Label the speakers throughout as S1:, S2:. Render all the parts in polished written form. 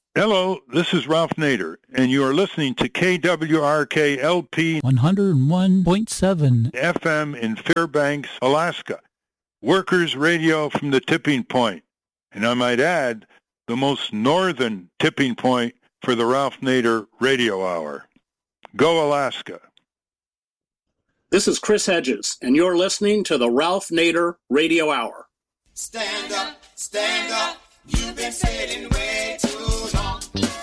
S1: Hello, this is Ralph Nader, and you are listening to KWRK-LP
S2: 101.7
S1: FM in Fairbanks, Alaska. Workers' radio from the tipping point. And I might add, the most northern tipping point for the Ralph Nader Radio Hour. Go Alaska.
S3: This is Chris Hedges, and you're listening to the Ralph Nader Radio Hour.
S4: Stand up, you've been sitting way too long.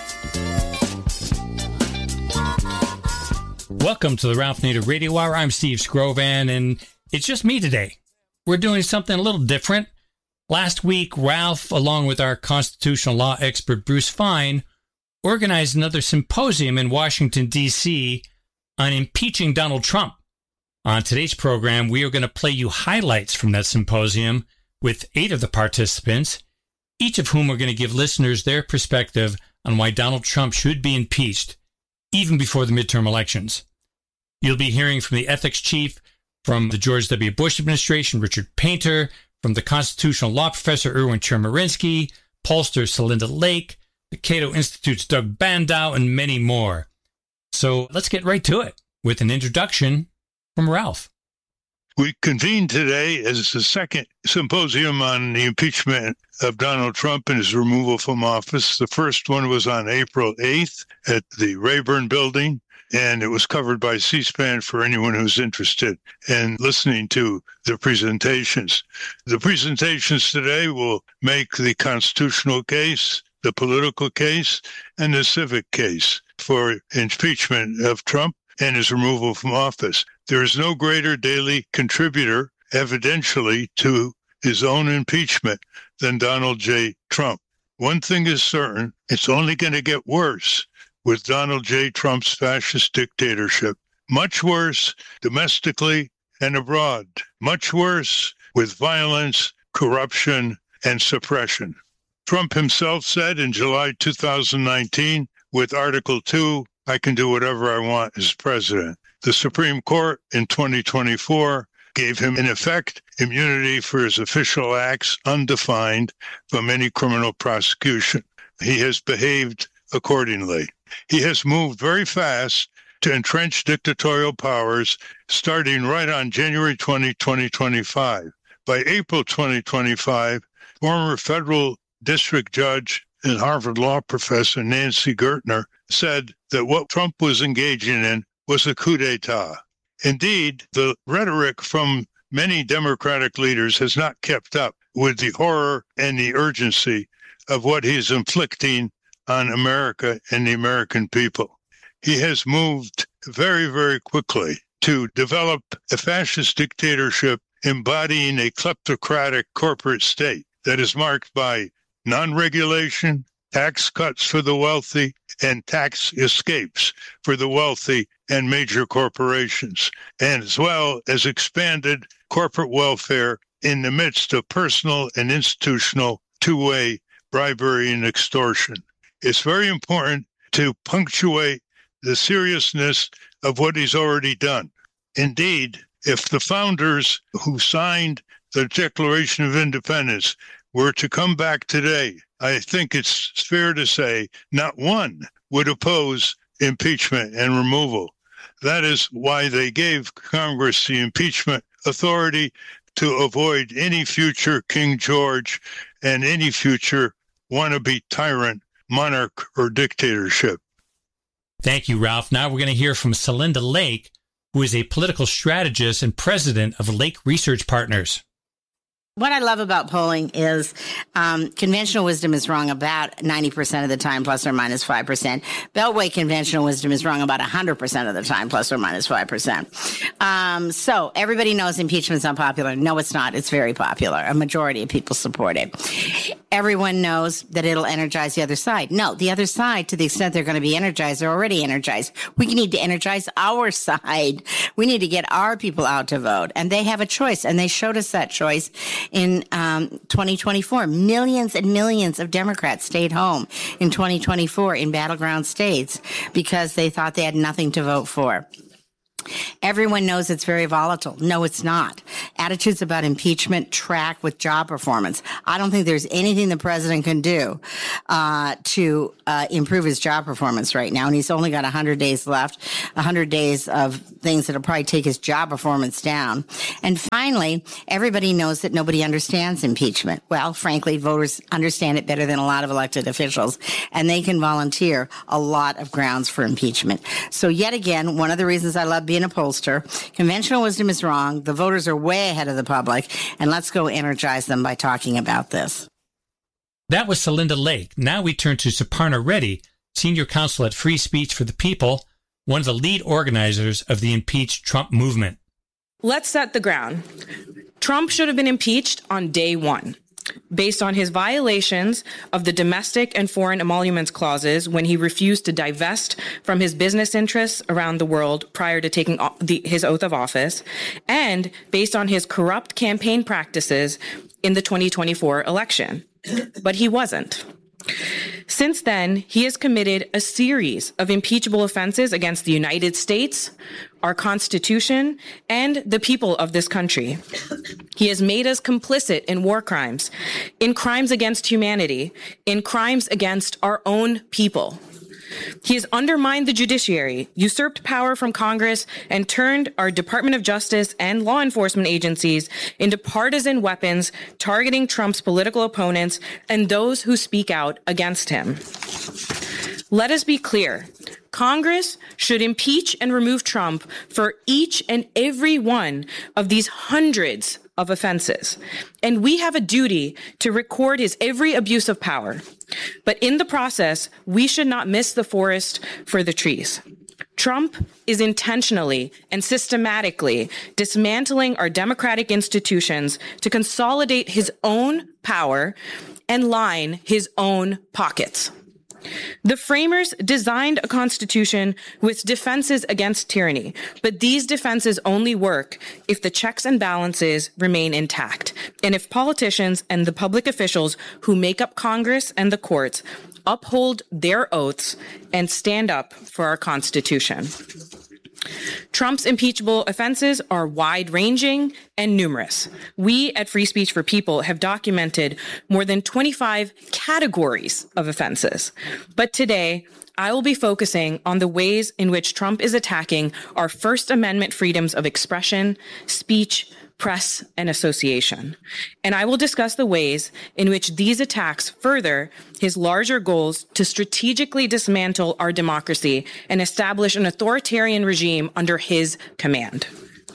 S5: Welcome to the Ralph Nader Radio Hour. I'm Steve Scrovan, and it's just me today. We're doing something a little different. Last week, Ralph, along with our constitutional law expert Bruce Fine, organized another symposium in Washington, D.C. on impeaching Donald Trump. On today's program, we are going to play you highlights from that symposium with 8 of the participants, each of whom are going to give listeners their perspective on why Donald Trump should be impeached, even before the midterm elections. You'll be hearing from the ethics chief from the George W. Bush administration, Richard Painter, from the constitutional law professor, Erwin Chemerinsky, pollster Celinda Lake, the Cato Institute's Doug Bandow, and many more. So let's get right to it with an introduction from Ralph.
S1: We convened today as the second symposium on the impeachment of Donald Trump and his removal from office. The first one was on April 8th at the Rayburn Building, and it was covered by C-SPAN for anyone who's interested in listening to the presentations. The presentations today will make the constitutional case, the political case, and the civic case for impeachment of Trump and his removal from office. There is no greater daily contributor, evidentially, to his own impeachment than Donald J. Trump. One thing is certain, it's only going to get worse with Donald J. Trump's fascist dictatorship. Much worse domestically and abroad. Much worse with violence, corruption, and suppression. Trump himself said in July 2019, with Article 2, I can do whatever I want as president. The Supreme Court in 2024 gave him, in effect, immunity for his official acts undefined from any criminal prosecution. He has behaved accordingly. He has moved very fast to entrench dictatorial powers starting right on January 20, 2025. By April 2025, former federal district judge and Harvard law professor Nancy Gertner said that what Trump was engaging in was a coup d'etat. Indeed, the rhetoric from many Democratic leaders has not kept up with the horror and the urgency of what he is inflicting on America and the American people. He has moved very, very quickly to develop a fascist dictatorship embodying a kleptocratic corporate state that is marked by non-regulation, tax cuts for the wealthy, and tax escapes for the wealthy and major corporations, and as well as expanded corporate welfare in the midst of personal and institutional two-way bribery and extortion. It's very important to punctuate the seriousness of what he's already done. Indeed, if the founders who signed the Declaration of Independence were to come back today, I think it's fair to say not one would oppose impeachment and removal. That is why they gave Congress the impeachment authority to avoid any future King George and any future wannabe tyrant, monarch, or dictatorship.
S5: Thank you, Ralph. Now we're going to hear from Celinda Lake, who is a political strategist and president of Lake Research Partners.
S6: What I love about polling is conventional wisdom is wrong about 90% of the time, plus or minus 5%. Beltway conventional wisdom is wrong about 100% of the time, plus or minus 5%. So everybody knows impeachment's unpopular. No, it's not. It's very popular. A majority of people support it. Everyone knows that it'll energize the other side. No, the other side, to the extent they're going to be energized, they're already energized. We need to energize our side. We need to get our people out to vote. And they have a choice, and they showed us that choice in 2024. Millions and millions of Democrats stayed home in 2024 in battleground states because they thought they had nothing to vote for. Everyone knows it's very volatile. No, it's not. Attitudes about impeachment track with job performance. I don't think there's anything the president can do to improve his job performance right now. And he's only got 100 days left, 100 days of things that'll probably take his job performance down. And finally, everybody knows that nobody understands impeachment. Well, frankly, voters understand it better than a lot of elected officials, and they can volunteer a lot of grounds for impeachment. So yet again, one of the reasons I love being a pollster, conventional wisdom is wrong. The voters are way ahead of the public, and let's go energize them by talking about this.
S5: That was Celinda Lake. Now we turn to Suparna Reddy, Senior Counsel at Free Speech for the People, one of the lead organizers of the Impeach Trump movement.
S7: Let's set the ground. Trump should have been impeached on day one, based on his violations of the domestic and foreign emoluments clauses when he refused to divest from his business interests around the world prior to taking his oath of office, and based on his corrupt campaign practices in the 2024 election. But he wasn't. Since then, he has committed a series of impeachable offenses against the United States, our Constitution, and the people of this country. He has made us complicit in war crimes, in crimes against humanity, in crimes against our own people. He has undermined the judiciary, usurped power from Congress, and turned our Department of Justice and law enforcement agencies into partisan weapons targeting Trump's political opponents and those who speak out against him. Let us be clear. Congress should impeach and remove Trump for each and every one of these hundreds of offenses. And we have a duty to record his every abuse of power. But in the process, we should not miss the forest for the trees. Trump is intentionally and systematically dismantling our democratic institutions to consolidate his own power and line his own pockets. The framers designed a constitution with defenses against tyranny, but these defenses only work if the checks and balances remain intact, and if politicians and the public officials who make up Congress and the courts uphold their oaths and stand up for our Constitution. Trump's impeachable offenses are wide-ranging and numerous. We at Free Speech for People have documented more than 25 categories of offenses. But today, I will be focusing on the ways in which Trump is attacking our First Amendment freedoms of expression, speech, press, and association. And I will discuss the ways in which these attacks further his larger goals to strategically dismantle our democracy and establish an authoritarian regime under his command.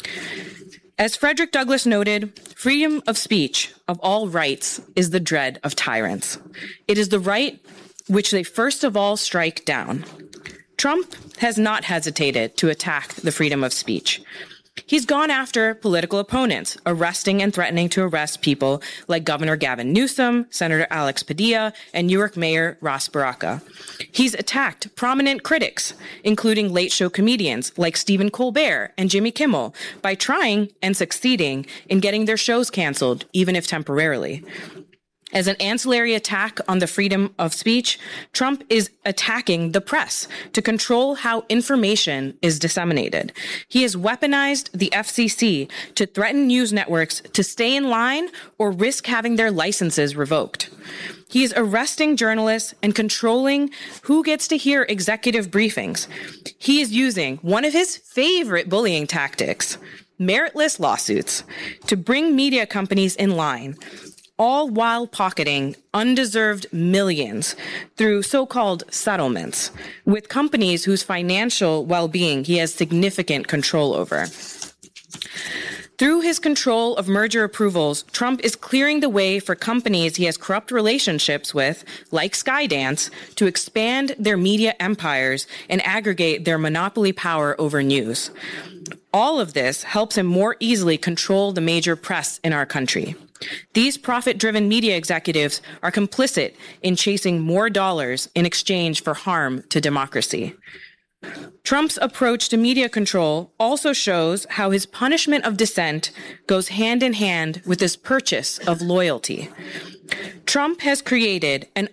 S7: As Frederick Douglass noted, freedom of speech of all rights is the dread of tyrants. It is the right which they first of all strike down. Trump has not hesitated to attack the freedom of speech. He's gone after political opponents, arresting and threatening to arrest people like Governor Gavin Newsom, Senator Alex Padilla, and Newark Mayor Ras Baraka. He's attacked prominent critics, including late show comedians like Stephen Colbert and Jimmy Kimmel, by trying and succeeding in getting their shows canceled, even if temporarily. As an ancillary attack on the freedom of speech, Trump is attacking the press to control how information is disseminated. He has weaponized the FCC to threaten news networks to stay in line or risk having their licenses revoked. He is arresting journalists and controlling who gets to hear executive briefings. He is using one of his favorite bullying tactics, meritless lawsuits, to bring media companies in line, all while pocketing undeserved millions through so-called settlements with companies whose financial well-being he has significant control over. Through his control of merger approvals, Trump is clearing the way for companies he has corrupt relationships with, like Skydance, to expand their media empires and aggregate their monopoly power over news. All of this helps him more easily control the major press in our country. These profit-driven media executives are complicit in chasing more dollars in exchange for harm to democracy. Trump's approach to media control also shows how his punishment of dissent goes hand in hand with his purchase of loyalty. Trump has created an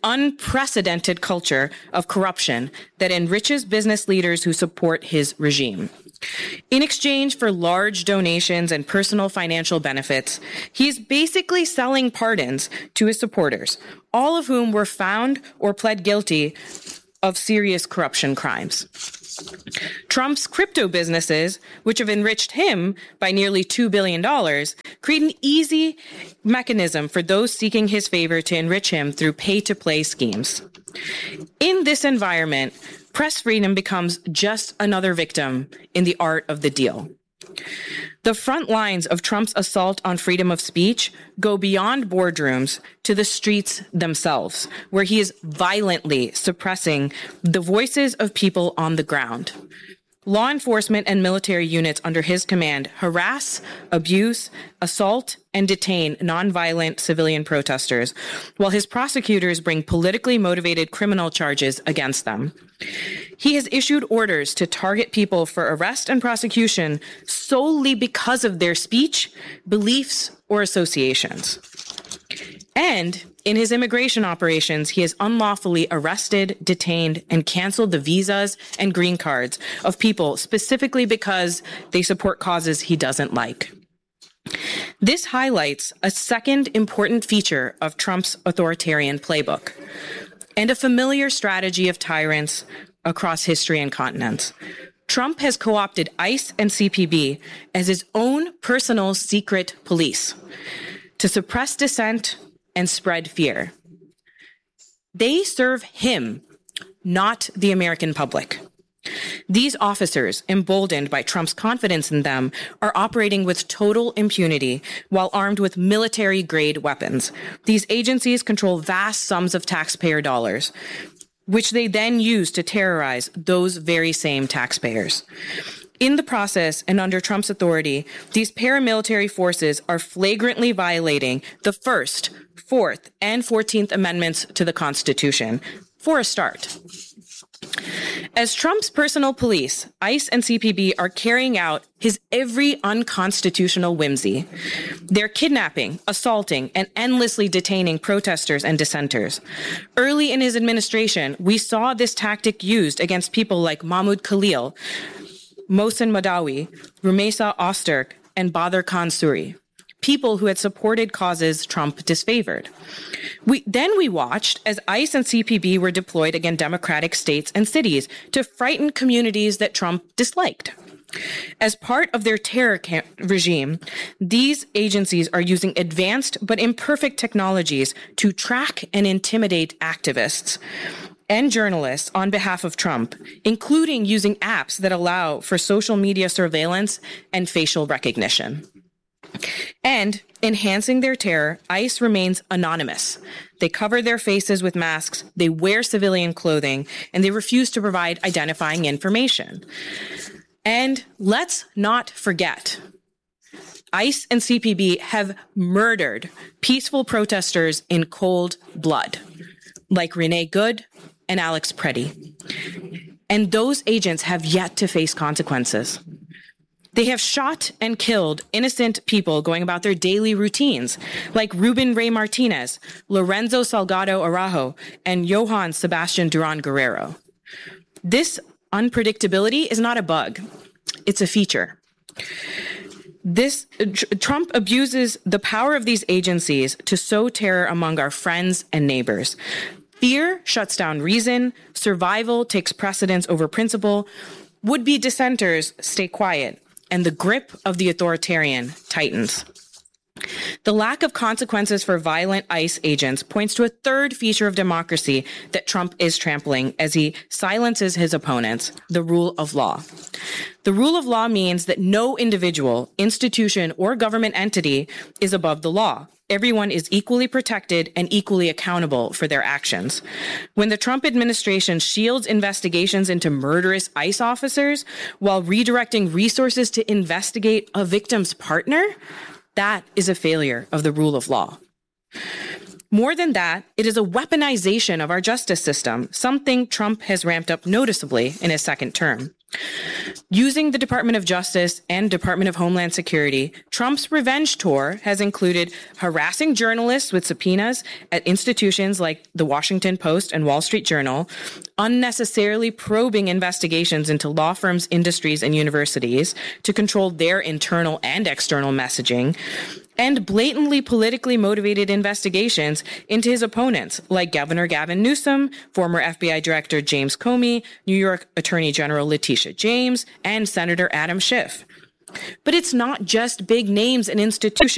S7: unprecedented culture of corruption that enriches business leaders who support his regime. In exchange for large donations and personal financial benefits, he's basically selling pardons to his supporters, all of whom were found or pled guilty of serious corruption crimes. Trump's crypto businesses, which have enriched him by nearly $2 billion, create an easy mechanism for those seeking his favor to enrich him through pay-to-play schemes. In this environment, press freedom becomes just another victim in the art of the deal. The front lines of Trump's assault on freedom of speech go beyond boardrooms to the streets themselves, where he is violently suppressing the voices of people on the ground. Law enforcement and military units under his command harass, abuse, assault, and detain nonviolent civilian protesters, while his prosecutors bring politically motivated criminal charges against them. He has issued orders to target people for arrest and prosecution solely because of their speech, beliefs, or associations. And in his immigration operations, he has unlawfully arrested, detained, and canceled the visas and green cards of people specifically because they support causes he doesn't like. This highlights a second important feature of Trump's authoritarian playbook and a familiar strategy of tyrants across history and continents. Trump has co-opted ICE and CPB as his own personal secret police to suppress dissent and spread fear. They serve him, not the American public. These officers, emboldened by Trump's confidence in them, are operating with total impunity while armed with military-grade weapons. These agencies control vast sums of taxpayer dollars, which they then use to terrorize those very same taxpayers. In the process, and under Trump's authority, these paramilitary forces are flagrantly violating the First, Fourth, and 14th Amendments to the Constitution, for a start. As Trump's personal police, ICE and CPB are carrying out his every unconstitutional whimsy. They're kidnapping, assaulting, and endlessly detaining protesters and dissenters. Early in his administration, we saw this tactic used against people like Mahmoud Khalil, Mohsen Madawi, Rumeysa Ozturk, and Badr Khan Suri, people who had supported causes Trump disfavored. We watched as ICE and CPB were deployed against democratic states and cities to frighten communities that Trump disliked. As part of their terror regime, these agencies are using advanced but imperfect technologies to track and intimidate activists and journalists on behalf of Trump, including using apps that allow for social media surveillance and facial recognition. And enhancing their terror, ICE remains anonymous. They cover their faces with masks, they wear civilian clothing, and they refuse to provide identifying information. And let's not forget, ICE and CPB have murdered peaceful protesters in cold blood, like Renee Good and Alex Preddy. And those agents have yet to face consequences. They have shot and killed innocent people going about their daily routines, like Ruben Ray Martinez, Lorenzo Salgado Araujo, and Johann Sebastian Duran Guerrero. This unpredictability is not a bug. It's a feature. Trump abuses the power of these agencies to sow terror among our friends and neighbors. Fear shuts down reason. Survival takes precedence over principle. Would-be dissenters stay quiet, and the grip of the authoritarian tightens. The lack of consequences for violent ICE agents points to a third feature of democracy that Trump is trampling as he silences his opponents, the rule of law. The rule of law means that no individual, institution, or government entity is above the law. Everyone is equally protected and equally accountable for their actions. When the Trump administration shields investigations into murderous ICE officers while redirecting resources to investigate a victim's partner, that is a failure of the rule of law. More than that, it is a weaponization of our justice system, something Trump has ramped up noticeably in his second term. Using the Department of Justice and Department of Homeland Security, Trump's revenge tour has included harassing journalists with subpoenas at institutions like the Washington Post and Wall Street Journal, unnecessarily probing investigations into law firms, industries, and universities to control their internal and external messaging, and blatantly politically motivated investigations into his opponents, like Governor Gavin Newsom, former FBI Director James Comey, New York Attorney General Letitia James, and Senator Adam Schiff. But it's not just big names and institutions